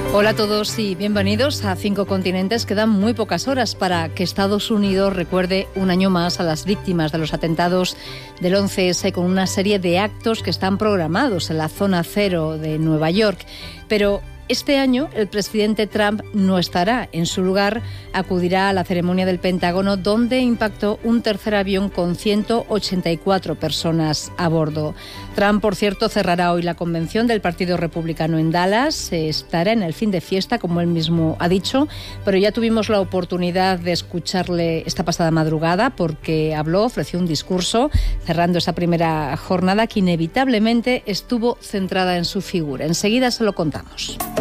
Hola a todos y bienvenidos a Cinco Continentes. Quedan muy pocas horas para que Estados Unidos recuerde un año más a las víctimas de los atentados del 11S con una serie de actos que están programados en la zona cero de Nueva York. Pero este año el presidente Trump no estará. En su lugar acudirá a la ceremonia del Pentágono, donde impactó un tercer avión con 184 personas a bordo. Trump, por cierto, cerrará hoy la convención del Partido Republicano en Dallas. Estará en el fin de fiesta, como él mismo ha dicho, pero ya tuvimos la oportunidad de escucharle esta pasada madrugada porque ofreció un discurso cerrando esa primera jornada que inevitablemente estuvo centrada en su figura. Enseguida se lo contamos.